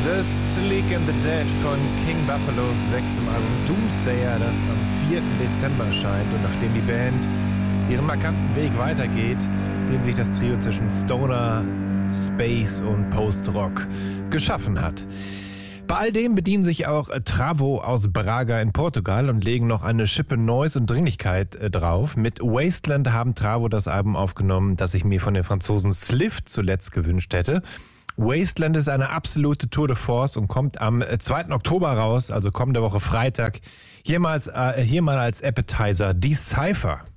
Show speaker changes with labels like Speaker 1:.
Speaker 1: The Sleek and the Dead von King Buffalos sechstem Album Doomsayer, das am 4. Dezember erscheint und auf dem die Band ihren markanten Weg weitergeht, den sich das Trio zwischen Stoner, Space und Post-Rock geschaffen hat. Bei all dem bedienen sich auch Travo aus Braga in Portugal und legen noch eine Schippe Noise und Dringlichkeit drauf. Mit Wasteland haben Travo das Album aufgenommen, das ich mir von den Franzosen Slift zuletzt gewünscht hätte. Wasteland ist eine absolute Tour de Force und kommt am 2. Oktober raus, also kommende Woche Freitag. Hier mal als Appetizer Decipher.